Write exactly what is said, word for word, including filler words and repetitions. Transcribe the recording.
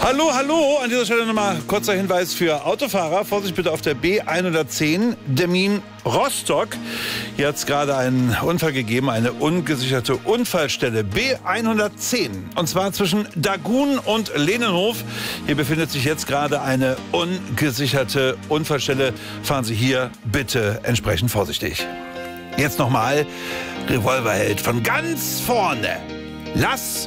Hallo, hallo. An dieser Stelle nochmal kurzer Hinweis für Autofahrer. Vorsicht bitte auf der B hundertzehn, Demmin Rostock. Hier hat es gerade einen Unfall gegeben, eine ungesicherte Unfallstelle. B hundertzehn. Und zwar zwischen Dagun und Lehnenhof. Hier befindet sich jetzt gerade eine ungesicherte Unfallstelle. Fahren Sie hier bitte entsprechend vorsichtig. Jetzt nochmal Revolverheld von ganz vorne. Lass